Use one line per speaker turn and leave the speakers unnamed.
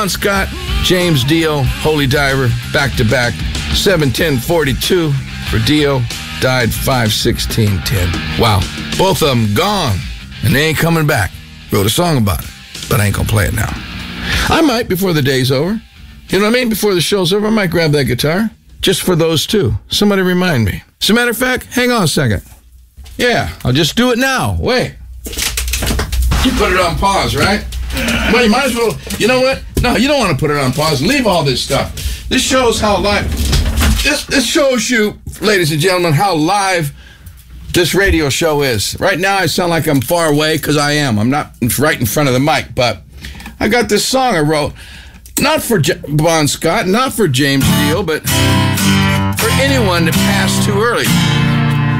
Bon Scott, James Dio, Holy Diver, back-to-back, 7/10/42 for Dio, died 5/16/10. Wow, both of them gone, and they ain't coming back. Wrote a song about it, but I ain't gonna play it now. I might before the day's over. You know what I mean? Before the show's over, I might grab that guitar, just for those two. Somebody remind me. As a matter of fact, hang on a second. Yeah, I'll just do it now. Wait. You put it on pause, right? Well, you might as well. You know what? No, you don't want to put it on pause. Leave all this stuff. This shows how live. This shows you, ladies and gentlemen, how live this radio show is. Right now, I sound like I'm far away because I am. I'm not right in front of the mic, but I got this song I wrote, not for Bon Scott, not for James Dio, but for anyone that passed too early.